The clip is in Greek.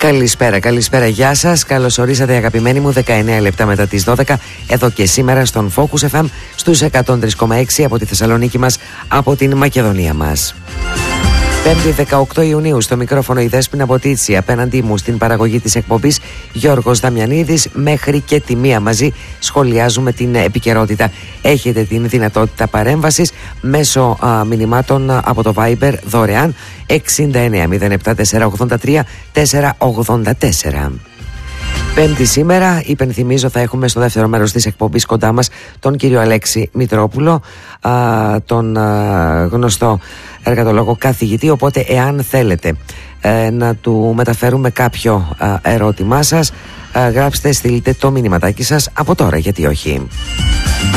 Καλησπέρα, γεια σας. Καλώς ορίσατε αγαπημένοι μου, 19 λεπτά μετά τις 12, εδώ και σήμερα στον Focus FM στους 103,6 από τη Θεσσαλονίκη μας, από την Μακεδονία μας. 5η 18 Ιουνίου, στο μικρόφωνο η Δέσποινα Ποτίτσι, απέναντί μου στην παραγωγή της εκπομπής Γιώργος Δαμιανίδης. Μέχρι και τη μία μαζί σχολιάζουμε την επικαιρότητα. Έχετε την δυνατότητα παρέμβασης μέσω μηνυμάτων από το Viber δωρεάν 6907-483-484. Πέμπτη σήμερα, υπενθυμίζω, θα έχουμε στο δεύτερο μέρος της εκπομπής κοντά μας τον κύριο Αλέξη Μητρόπουλο, τον γνωστό εργατολόγο καθηγητή, οπότε εάν θέλετε να του μεταφέρουμε κάποιο ερώτημά σας, γράψτε, στείλτε το μηνυματάκι σας από τώρα, γιατί όχι.